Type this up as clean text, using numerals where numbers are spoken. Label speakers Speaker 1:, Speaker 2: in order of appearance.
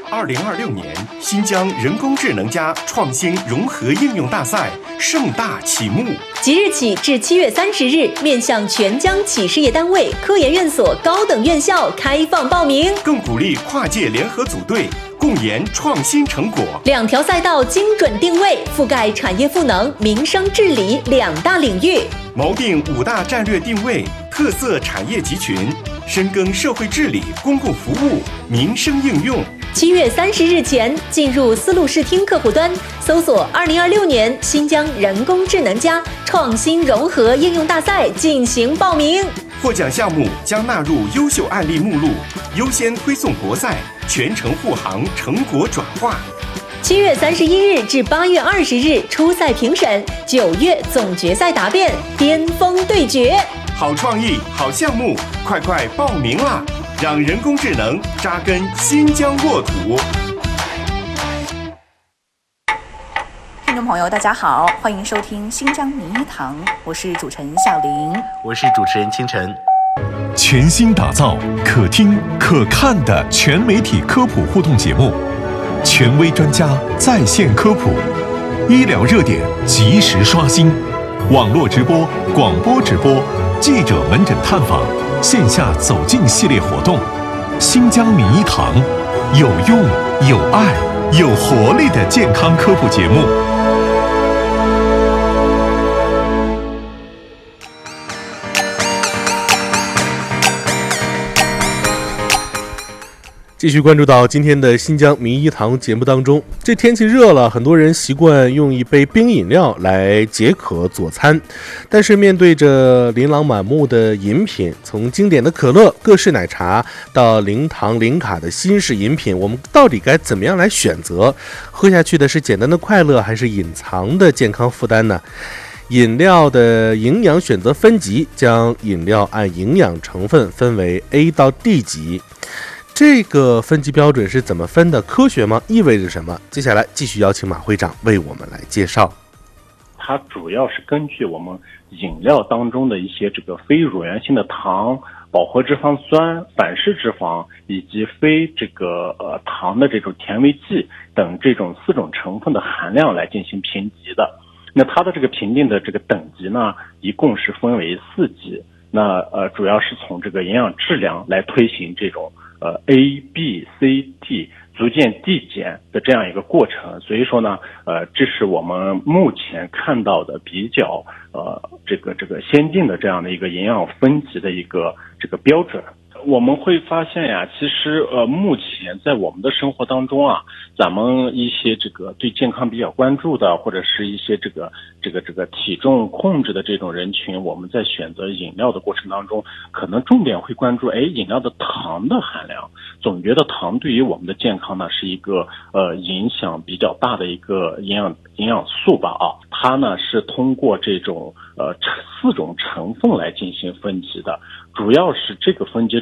Speaker 1: 2026年新疆人工智能加创新融合应用大赛盛大启幕，
Speaker 2: 即日起至7月30日，面向全疆企事业单位、科研院所高等院校开放报名，
Speaker 1: 更鼓励跨界联合组队，共研创新成果。
Speaker 2: 2条赛道精准定位，覆盖产业赋能、民生治理2大领域，
Speaker 1: 锚定5大战略定位、特色产业集群，深耕社会治理、公共服务、民生应用。
Speaker 2: 7月30日前进入丝路视听客户端，搜索2026年新疆人工智能加创新融合应用大赛进行报名。
Speaker 1: 获奖项目将纳入优秀案例目录，优先推送国赛，全程护航成果转化。
Speaker 2: 7月31日至8月20日初赛评审，9月总决赛答辩，巅峰对决。
Speaker 1: 好创意，好项目，快报名啦！让人工智能扎根新疆沃土。
Speaker 3: 听众朋友，大家好，欢迎收听新疆名医堂，我是主持人小玲，
Speaker 4: 我是主持人清晨。
Speaker 5: 全新打造可听可看的全媒体科普互动节目，权威专家在线科普，医疗热点及时刷新，网络直播、广播直播，记者门诊探访，线下走进系列活动。新疆名医堂，有用、有爱、有活力的健康科普节目。
Speaker 6: 继续关注到今天的新疆名医堂节目当中，这天气热了，很多人习惯用一杯冰饮料来解渴佐餐，但是面对着琳琅满目的饮品，从经典的可乐、各式奶茶到零糖零卡的新式饮品，我们到底该怎么样来选择？喝下去的是简单的快乐，还是隐藏的健康负担呢？饮料的营养选择分级，将饮料按营养成分分为 A 到 D 级。这个分级标准是怎么分的？科学吗？意味着什么？接下来继续邀请马会长为我们来介绍。
Speaker 7: 它主要是根据我们饮料当中的一些这个非乳源性的糖、饱和脂肪酸、反式脂肪以及非这个糖的这种甜味剂等这种4种成分的含量来进行评级的。那它的这个评定的这个等级呢，一共是分为4级。那主要是从这个营养质量来推行这种A、B、C、D 逐渐递减的这样一个过程，所以说呢，这是我们目前看到的比较这个先进的这样的一个营养分级的一个这个标准。我们会发现呀，其实目前在我们的生活当中啊，咱们一些这个对健康比较关注的，或者是一些这个体重控制的这种人群，我们在选择饮料的过程当中，可能重点会关注饮料的糖的含量，总觉得糖对于我们的健康呢是一个影响比较大的一个营养素吧啊，它呢是通过这种4种成分来进行分级的，主要是这个分级